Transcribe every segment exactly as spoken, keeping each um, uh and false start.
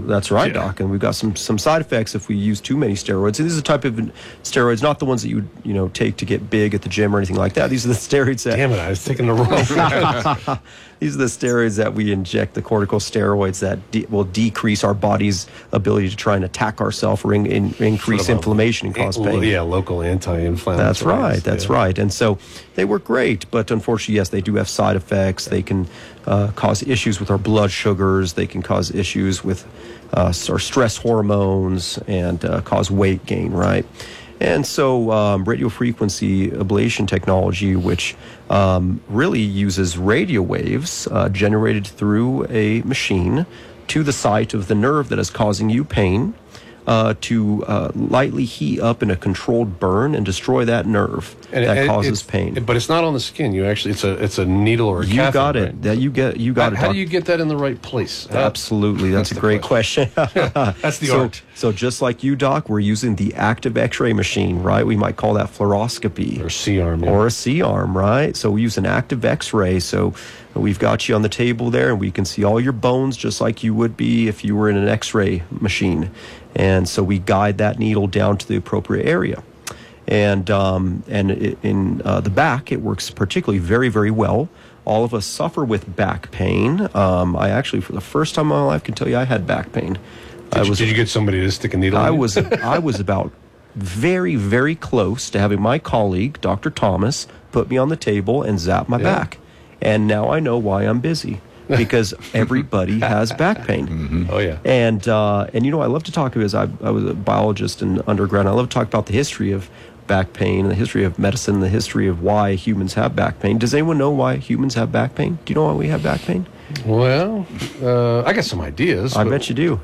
that's right, Yeah. Doc. And we've got some some side effects if we use too many steroids. And these are the type of steroids, not the ones that you you know take to get big at the gym or anything like that. These are the steroids that. Damn it! I was thinking the wrong. These are the steroids that we inject, the corticosteroids that de- will decrease our body's ability to try and attack ourselves or in, in, increase Sort of a- inflammation and cause pain. Yeah, local anti-inflammatory. That's right. That's yeah. right. And so they work great, but unfortunately, yes, they do have side effects. They can uh, cause issues with our blood sugars. They can cause issues with uh, our stress hormones and uh, cause weight gain, right? And so um, radio frequency ablation technology, which um, really uses radio waves uh, generated through a machine to the site of the nerve that is causing you pain, uh, to uh, lightly heat up in a controlled burn and destroy that nerve And that it- causes it's- pain. But it's not on the skin. You actually, it's a it's a needle or a You catheter. got it. right? That you get. You got How, it. how Doc. do you get that in the right place? How- Absolutely, that's, That's a the great question. That's the so, art. So just like you, Doc, we're using the active X-ray machine, right? We might call that fluoroscopy Or C-arm. Yeah. or a C-arm, right? So we use an active X-ray. So we've got you on the table there, and we can see all your bones just like you would be if you were in an X-ray machine. And so we guide that needle down to the appropriate area. And um, and i- in uh, the back, it works particularly very, very well. All of us suffer with back pain. Um, I actually, for the first time in my life, can tell you I had back pain. Did, I you, was did you get somebody to stick a needle I in you? was I was about very, very close to having my colleague, Doctor Thomas, put me on the table and zap my Yeah. back. And now I know why I'm busy, because everybody has back pain. Oh, yeah. And uh, and you know, I love to talk because I, I was a biologist in undergrad. I love to talk about the history of back pain, the history of medicine, the history of why humans have back pain. Does anyone know why humans have back pain? Do you know why we have back pain? Well, uh, I got some ideas. I but bet you do.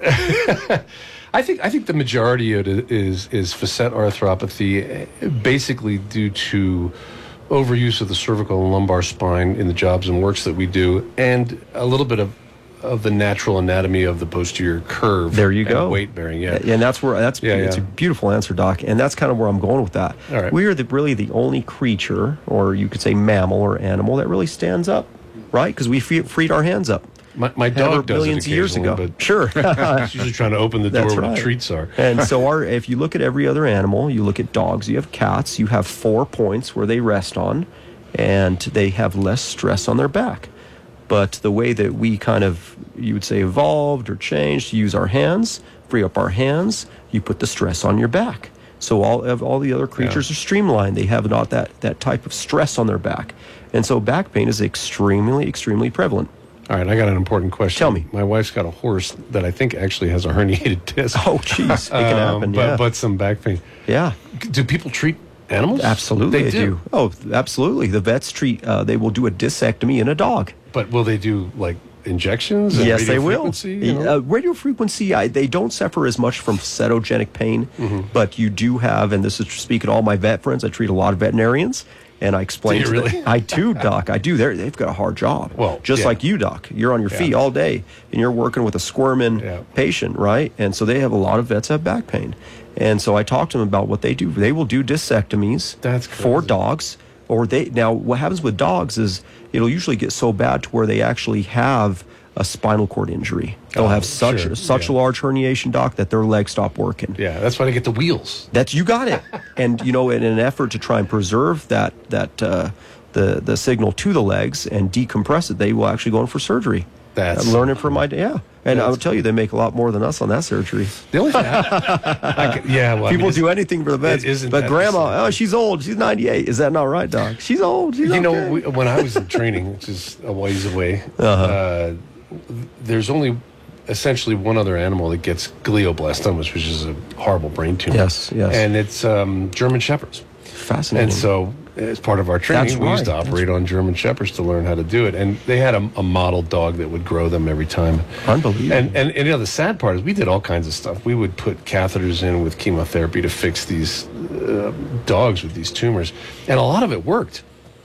I think I think the majority of it is is facet arthropathy, eh, basically due to overuse of the cervical and lumbar spine in the jobs and works that we do, and a little bit of of the natural anatomy of the posterior curve. There you and go. Weight bearing, yeah. And that's where that's Yeah, it's yeah. a beautiful answer, Doc. And that's kind of where I'm going with that. All right. We are the, really the only creature, or you could say mammal or animal, that really stands up, right? Because we free, freed our hands up. My, my Ever dog does billions it of years ago. occasionally, Sure. but she's usually trying to open the door That's where right. the treats are. And so, our if you look at every other animal, you look at dogs, you have cats, you have four points where they rest on, and they have less stress on their back. But the way that we kind of, you would say, evolved or changed, to use our hands, free up our hands, you put the stress on your back. So all of all the other creatures Yeah. are streamlined. They have not that, that type of stress on their back. And so back pain is extremely, extremely prevalent. All right, I got an important question. Tell me. My wife's got a horse that I think actually has a herniated disc. Oh, jeez. It can Um, happen, but, yeah. but some back pain. yeah. Do people treat animals? Absolutely, They they, do. Oh, absolutely. The vets treat. Uh, they will do a discectomy in a dog. But will they do like injections? And Yes, radio they will. frequency, you know? Uh, radio frequency. I, they don't suffer as much from cetogenic pain, Mm-hmm. but you do have. And this is speaking to all my vet friends. I treat a lot of veterinarians, and I explain. Do you to them- really? I do, Doc. I do. They're, they've got a hard job. Well, just yeah. like you, Doc. You're on your feet Yeah. all day, and you're working with a squirming Yeah. patient, right? And so they have a lot of vets have back pain, and so I talk to them about what they do. They will do disectomies That's for crazy. dogs. Or they now what happens with dogs is it'll usually get so bad to where they actually have a spinal cord injury. They'll Oh, have such sure, such yeah. a large herniation, Doc, that their legs stop working. Yeah, that's why they get the wheels. That's you got it. And you know, in an effort to try and preserve that that uh, the the signal to the legs and decompress it, they will actually go in for surgery. That's I'm learning from my yeah. And I That's- will tell you, they make a lot more than us on that surgery. The only thing, I, I could- yeah, well, I People mean, do anything for the vets, it isn't but that grandma, the oh, she's old. She's ninety-eight. Is that not right, Doc? She's old. She's You know, okay. we, when I was in training, which is a ways away, uh Uh-huh. there's only essentially one other animal that gets glioblastomas, which is a horrible brain tumor. Yes, yes. And it's um, German Shepherds. Fascinating. And so, as part of our training, That's we used to right. operate on German Shepherds to learn how to do it. And they had a, a model dog that would grow them every time. Unbelievable. And, and, and you know, the sad part is we did all kinds of stuff. We would put catheters in with chemotherapy to fix these uh, dogs with these tumors. And a lot of it worked.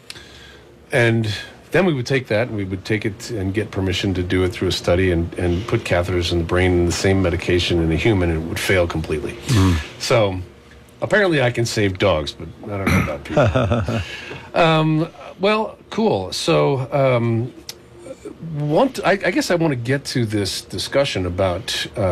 And then we would take that and we would take it and get permission to do it through a study and, and put catheters in the brain and the same medication in a human, and it would fail completely. So apparently I can save dogs, but I don't know about people. um, well, cool. So um, want I, I guess I want to get to this discussion about uh,